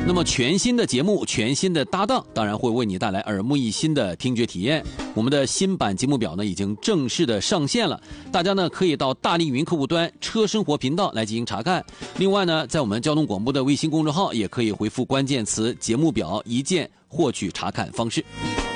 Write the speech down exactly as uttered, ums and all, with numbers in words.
那么全新的节目，全新的搭档，当然会为你带来耳目一新的听觉体验。我们的新版节目表呢，已经正式的上线了，大家呢可以到大力云客户端车生活频道来进行查看。另外呢，在我们交通广播的微信公众号，也可以回复关键词节目表一键获取查看方式。